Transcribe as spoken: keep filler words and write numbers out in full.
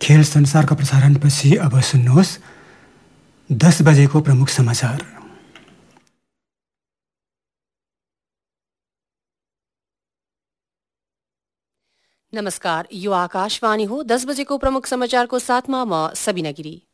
खेल संसारका प्रसारणपछि अब सुन्नुहोस् दस बजेको प्रमुख समाचार। नमस्कार, यो आकाशवाणी हो। दस बजेको प्रमुख समाचारको साथमा म सबिना गिरी।